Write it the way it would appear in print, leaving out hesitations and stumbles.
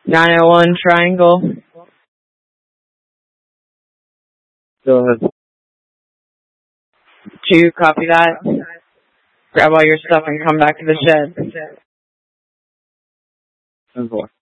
901 Triangle. Go ahead. 2, copy that. Grab all your stuff and come back to the shed. 10-4.